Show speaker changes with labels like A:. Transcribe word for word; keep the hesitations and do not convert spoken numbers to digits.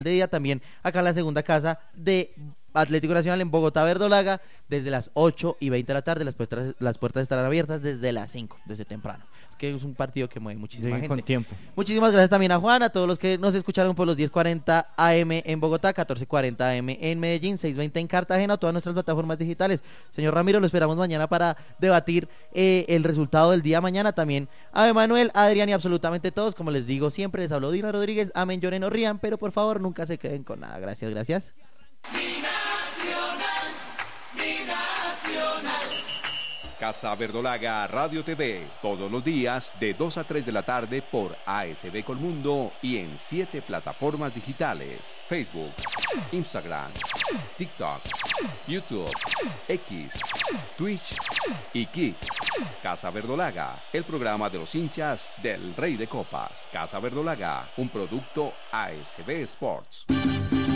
A: de día también acá en la segunda casa de Atlético Nacional en Bogotá, Verdolaga, desde las ocho y veinte de la tarde. Las puertas, las puertas estarán abiertas desde las cinco, desde temprano. Es que es un partido que mueve muchísima
B: Sí,
A: gente.
B: con tiempo.
A: Muchísimas gracias también a Juan, a todos los que nos escucharon por los diez cuarenta A M en Bogotá, catorce cuarenta A M en Medellín, seis veinte en Cartagena, todas nuestras plataformas digitales. Señor Ramiro, lo esperamos mañana para debatir eh, el resultado del día mañana. También a Emanuel, a Adrián y absolutamente todos. Como les digo siempre, les habló Dina Rodríguez. Amén, lloren o rían, pero por favor nunca se queden con nada. Gracias, gracias.
C: Casa Verdolaga Radio T V, todos los días de dos a tres de la tarde por A S B Colmundo y en siete plataformas digitales: Facebook, Instagram, TikTok, YouTube, X, Twitch y Kick. Casa Verdolaga, el programa de los hinchas del Rey de Copas. Casa Verdolaga, un producto A S B Sports.